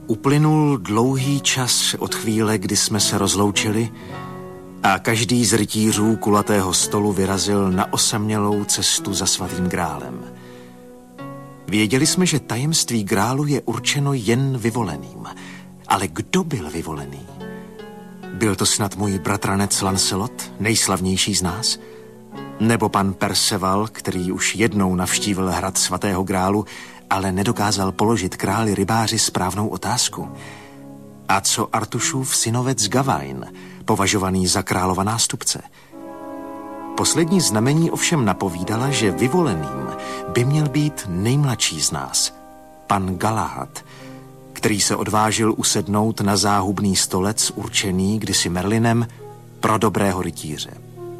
Uplynul dlouhý čas od chvíle, kdy jsme se rozloučili a každý z rytířů kulatého stolu vyrazil na osamělou cestu za svatým grálem. Věděli jsme, že tajemství grálu je určeno jen vyvoleným. Ale kdo byl vyvolený? Byl to snad můj bratranec Lancelot, nejslavnější z nás? Nebo pan Perceval, který už jednou navštívil hrad svatého grálu, ale nedokázal položit králi rybáři správnou otázku? A co Artušův synovec Gawain, považovaný za králova nástupce? Poslední znamení ovšem napovídala, že vyvoleným by měl být nejmladší z nás, pan Galahad, který se odvážil usednout na záhubný stolec určený kdysi Merlinem pro dobrého rytíře.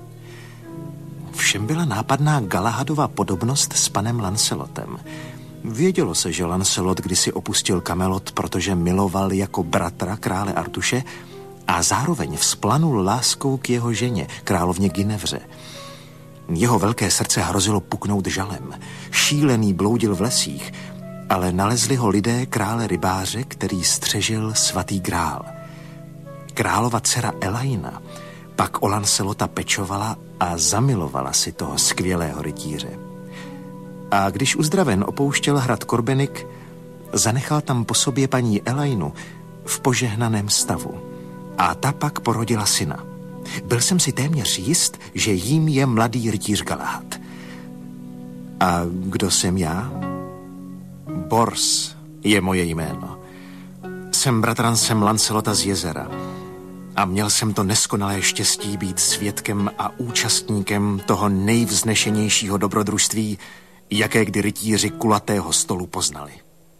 Všem byla nápadná Galahadova podobnost s panem Lancelotem. Vědělo se, že Lancelot kdysi opustil Kamelot, protože miloval jako bratra krále Artuše a zároveň vzplanul láskou k jeho ženě, královně Guinevře. Jeho velké srdce hrozilo puknout žalem. Šílený bloudil v lesích, ale nalezli ho lidé krále rybáře, který střežil svatý grál. Králova dcera Elaina pak o Lancelota pečovala a zamilovala si toho skvělého rytíře. A když uzdraven opouštěl hrad Korbenik, zanechal tam po sobě paní Elainu v požehnaném stavu. A ta pak porodila syna. Byl jsem si téměř jist, že jím je mladý rytíř Galahad. A kdo jsem já? Bors je moje jméno. Jsem bratrancem Lancelota z Jezera a měl jsem to neskonalé štěstí být svědkem a účastníkem toho nejvznešenějšího dobrodružství, jaké kdy rytíři kulatého stolu poznali.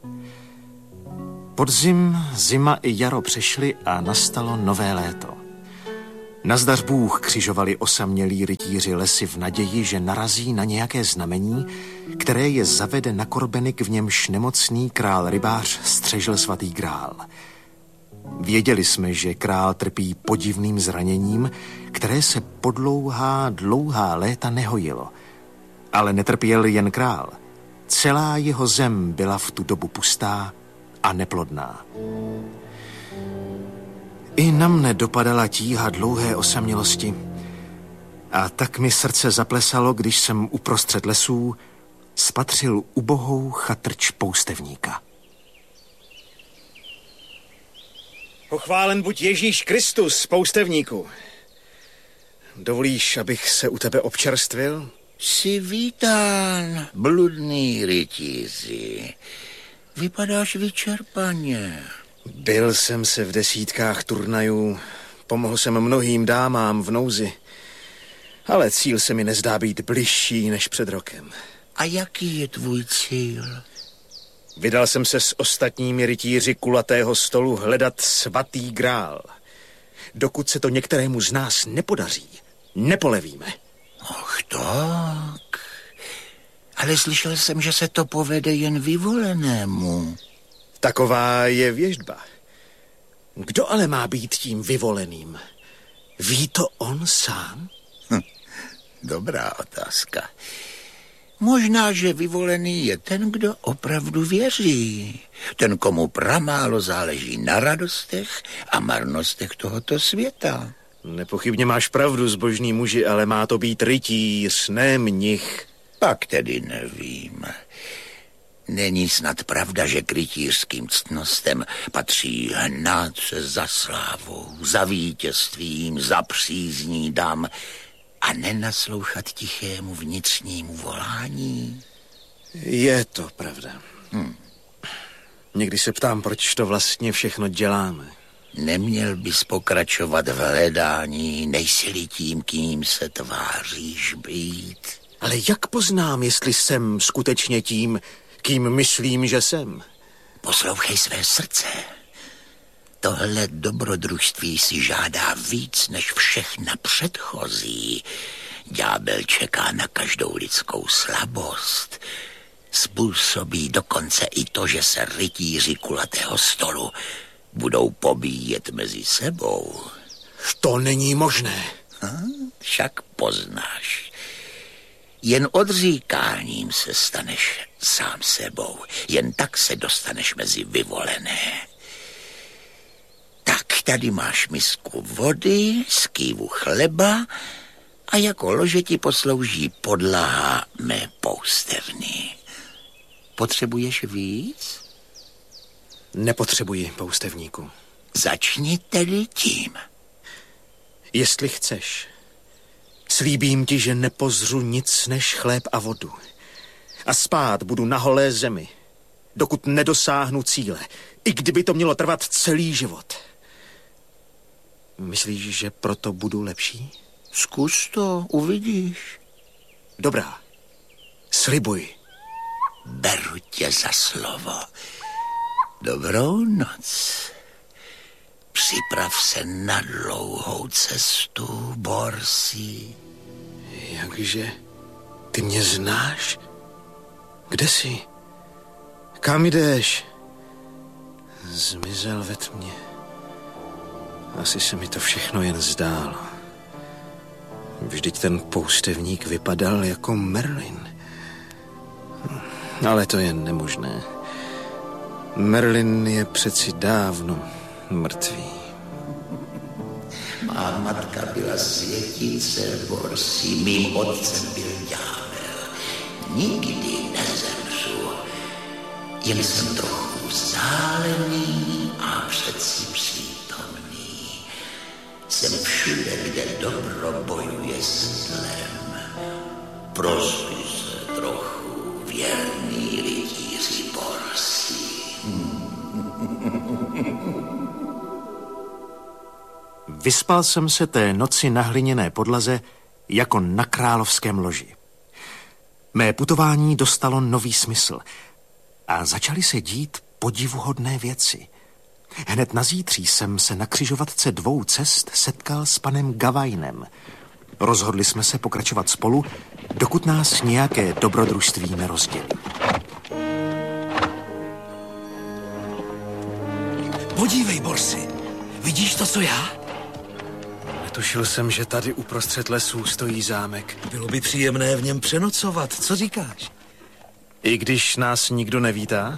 Podzim, zima i jaro přešly a nastalo nové léto. Nazdař Bůh křižovali osamělí rytíři lesy v naději, že narazí na nějaké znamení, které je zavede na Korbenik, v němž nemocný král rybář střežil svatý grál. Věděli jsme, že král trpí podivným zraněním, které se po dlouhá léta nehojilo. Ale netrpěl jen král. Celá jeho zem byla v tu dobu pustá a neplodná. I na mne dopadala tíha dlouhé osamělosti a tak mi srdce zaplesalo, když jsem uprostřed lesů spatřil ubohou chatrč poustevníka. Pochválen buď Ježíš Kristus, poustevníku. Dovolíš, abych se u tebe občerstvil? Jsi vítán, bludný rytíři. Vypadáš vyčerpaně. Byl jsem se v desítkách turnajů, pomohl jsem mnohým dámám v nouzi, ale cíl se mi nezdá být bližší než před rokem. A jaký je tvůj cíl? Vydal jsem se s ostatními rytíři kulatého stolu hledat svatý grál. Dokud se to některému z nás nepodaří, nepolevíme. Och tak, ale slyšel jsem, že se to povede jen vyvolenému. Taková je věštba. Kdo ale má být tím vyvoleným? Ví to on sám? Dobrá otázka. Možná, že vyvolený je ten, kdo opravdu věří. Ten, komu pramálo záleží na radostech a marnostech tohoto světa. Nepochybně máš pravdu, zbožný muži, ale má to být rytíř, ne mnich. Pak tedy nevím. Není snad pravda, že k rytířským ctnostem patří hnát se za slávou, za vítězstvím, za přízní dam a nenaslouchat tichému vnitřnímu volání? Je to pravda. Někdy se ptám, proč to vlastně všechno děláme. Neměl bys pokračovat v hledání, nejsi-li tím, kým se tváříš být? Ale jak poznám, jestli jsem skutečně tím, kým myslím, že jsem? Poslouchej své srdce. Tohle dobrodružství si žádá víc než všechna předchozí. Ďábel čeká na každou lidskou slabost. Způsobí dokonce i to, že se rytíři kulatého stolu budou pobíjet mezi sebou. To není možné. Však poznáš. Jen odříkáním se staneš sám sebou. Jen tak se dostaneš mezi vyvolené. Tady máš misku vody, skývu chleba a jako lože ti poslouží podlaha mé poustevny. Potřebuješ víc? Nepotřebuji, poustevníku. Začni tedy tím. Jestli chceš, slíbím ti, že nepozřu nic než chléb a vodu. A spát budu na holé zemi, dokud nedosáhnu cíle, i kdyby to mělo trvat celý život. Myslíš, že proto budu lepší? Zkus to, uvidíš. Dobrá, slibuj. Beru tě za slovo. Dobrou noc. Připrav se na dlouhou cestu, Borsi. Jakže? Ty mě znáš? Kde jsi? Kam jdeš? Zmizel ve tmě. Asi se mi to všechno jen zdálo. Vždyť ten poustevník vypadal jako Merlin. Ale to je nemožné. Merlin je přeci dávno mrtvý. Má matka byla světíce, Borsi, mým otcem byl ďábel. Nikdy nezemřu, jen jsem trochu vzdálený a přeci přítomný. Jsem všude, kde dobro bojuje s zlem. Prospi se trochu, věrný rytíři Borsi. Vyspal jsem se té noci na hliněné podlaze jako na královském loži. Mé putování dostalo nový smysl a začaly se dít podivuhodné věci. Hned nazítří jsem se na křižovatce 2 cest setkal s panem Gavainem. Rozhodli jsme se pokračovat spolu, dokud nás nějaké dobrodružství nerozdělí. Podívej, Borsi, vidíš to, co já? Netušil jsem, že tady uprostřed lesů stojí zámek. Bylo by příjemné v něm přenocovat, co říkáš? I když nás nikdo nevítá?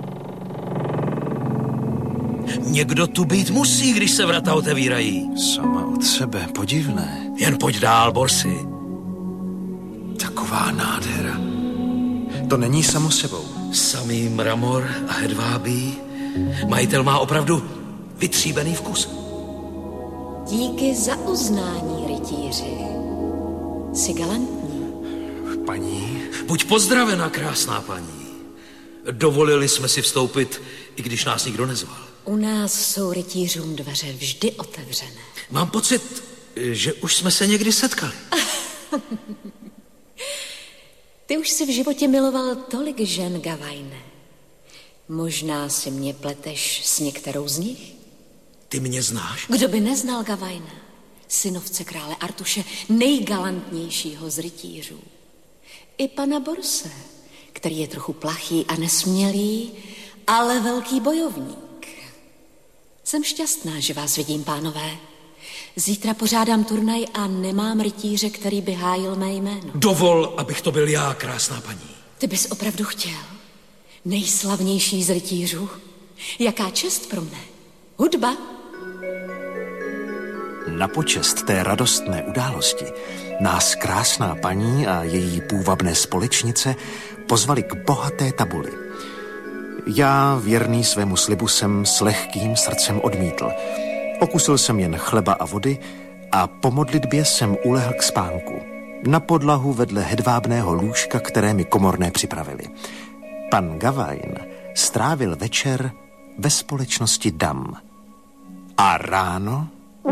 Někdo tu být musí, když se vrata otevírají. Sama od sebe, podivné. Jen pojď dál, Borsi. Taková nádhera. To není samo sebou. Samý mramor a hedvábí. Majitel má opravdu vytříbený vkus. Díky za uznání, rytíři. Jsi galantní. Paní? Buď pozdravena, krásná paní. Dovolili jsme si vstoupit, i když nás nikdo nezval. U nás jsou rytířům dveře vždy otevřené. Mám pocit, že už jsme se někdy setkali. Ty už si v životě miloval tolik žen, Gavaine. Možná si mě pleteš s některou z nich? Ty mě znáš? Kdo by neznal Gavaina, synovce krále Artuše, nejgalantnějšího z rytířů. I pana Borse, který je trochu plachý a nesmělý, ale velký bojovník. Jsem šťastná, že vás vidím, pánové. Zítra pořádám turnaj a nemám rytíře, který by hájil mé jméno. Dovol, abych to byl já, krásná paní. Ty bys opravdu chtěl? Nejslavnější z rytířů? Jaká čest pro mne? Hudba? Na počest té radostné události nás krásná paní a její půvabné společnice pozvali k bohaté tabuli. Já, věrný svému slibu, jsem s lehkým srdcem odmítl. Okusil jsem jen chleba a vody a po modlitbě jsem ulehl k spánku. Na podlahu vedle hedvábného lůžka, které mi komorné připravili. Pan Gavain strávil večer ve společnosti dam. A ráno...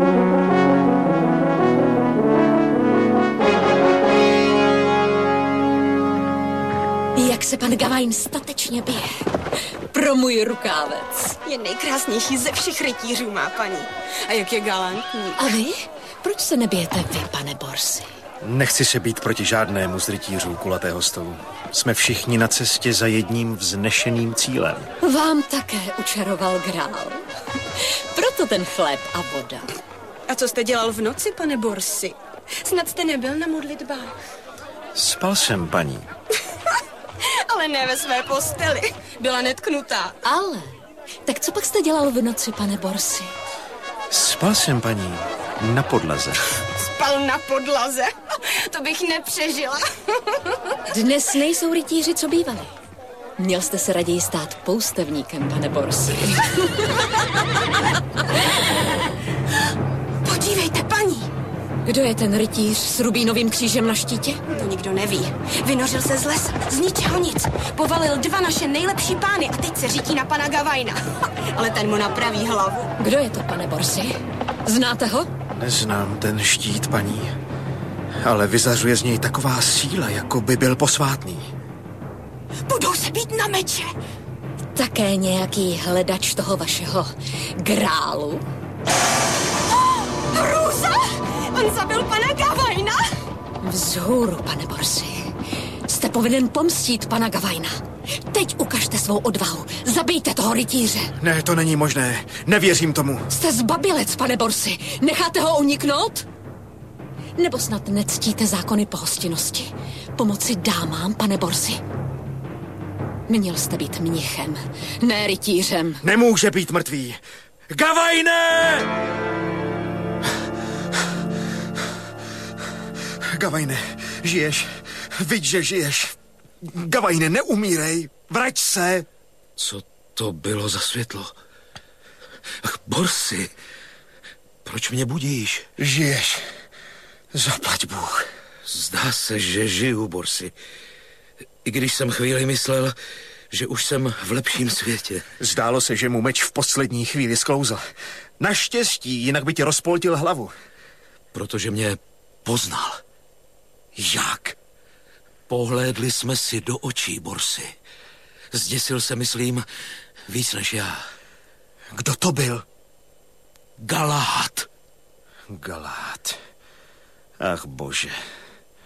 Jak se pan Gavain statečně bije. Pro můj rukávec. Je nejkrásnější ze všech rytířů, má paní. A jak je galantní. A vy? Proč se nebijete vy, pane Borsi? Nechci se být proti žádnému z rytířů kulatého stolu. Jsme všichni na cestě za jedním vznešeným cílem. Vám také učaroval grál. Proto ten chléb a voda. A co jste dělal v noci, pane Borsi? Snad jste nebyl na modlitbách. Spal jsem, paní. Ale ne ve své posteli. Byla netknutá. Ale, tak co pak jste dělal v noci, pane Borsi? Spal jsem, paní, na podlaze. Spal na podlaze. To bych nepřežila. Dnes nejsou rytíři, co bývali. Měl jste se raději stát poustevníkem, pane Borsi. Podívejte, paní. Kdo je ten rytíř s rubínovým křížem na štítě? To nikdo neví. Vynořil se z lesa, z ničeho nic. Povalil 2 naše nejlepší pány a teď se řítí na pana Gavajna. Ale ten mu napraví hlavu. Kdo je to, pane Borsi? Znáte ho? Neznám ten štít, paní, ale vyzařuje z něj taková síla, jako by byl posvátný. Budou se být na meče. Také nějaký hledač toho vašeho grálu? Hrůza! On zabil pana Gavajna. Vzhůru, pane Borsi. Jste povinen pomstít pana Gavajna. Teď ukažte svou odvahu. Zabijte toho rytíře. Ne, to není možné. Nevěřím tomu. Jste zbabilec, pane Borsi. Necháte ho uniknout? Nebo snad nectíte zákony pohostinnosti? Pomoci dámám, pane Borsi? Měl jste být mnichem, ne rytířem. Nemůže být mrtvý. Gavajne! Gavajne, žiješ? Viď, že žiješ. Gavajne, neumírej. Vrať se. Co to bylo za světlo? Ach, Borsi, proč mě budíš? Žiješ. Zaplať Bůh. Zdá se, že žiju, Borsi. I když jsem chvíli myslel, že už jsem v lepším světě. Zdálo se, že mu meč v poslední chvíli sklouzl. Naštěstí, jinak by ti rozpoltil hlavu. Protože mě poznal. Jak? Pohlédli jsme si do očí, Borsi. Zděsil se, myslím, víc než já. Kdo to byl? Galahad. Galahad. Ach, bože.